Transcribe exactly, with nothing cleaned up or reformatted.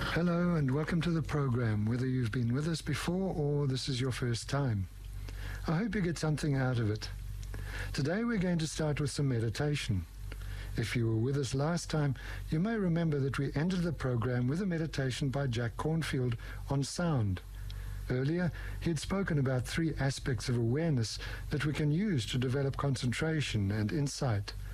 Hello and welcome to the program, whether you've been with us before or this is your first time. I hope you get something out of it. Today we're going to start with some meditation. If you were with us last time, you may remember that we ended the program with a meditation by Jack Cornfield on sound. Earlier, he had spoken about three aspects of awareness that we can use to develop concentration and insight: